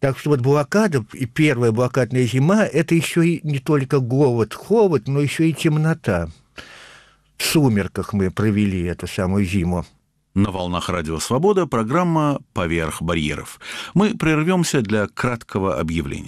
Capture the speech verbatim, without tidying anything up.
Так что вот блокада и первая блокадная зима – это еще и не только голод, холод, но еще и темнота. В сумерках мы провели эту самую зиму. На волнах Радио Свобода программа «Поверх барьеров». Мы прервемся для краткого объявления.